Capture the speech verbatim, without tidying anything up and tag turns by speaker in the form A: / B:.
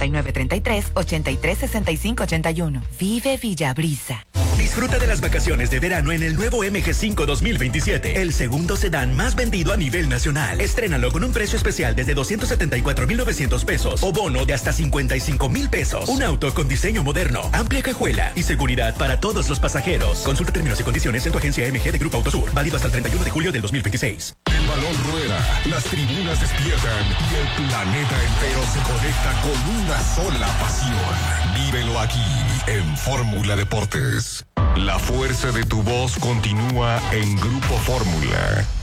A: y nueve treinta y tres, ochenta y tres sesenta y cinco ochenta y uno. Vive Villabrisa.
B: Disfruta de las vacaciones de verano en el nuevo M G cinco dos mil veintisiete, el segundo sedán más vendido a nivel nacional. Estrénalo con un precio especial desde doscientos setenta y cuatro mil novecientos pesos o bono de hasta cincuenta y cinco mil pesos. Un auto con diseño moderno, amplia cajuela y seguridad para todos los pasajeros. Consulta términos y condiciones en tu agencia M G de Grupo Autosur. Válido hasta el treinta y uno de julio del dos mil veintiséis.
C: El balón rueda, las tribunas despiertan y el planeta entero se conecta con una sola pasión. Vívelo aquí en Fórmula Deportes. La fuerza de tu voz continúa en Grupo Fórmula.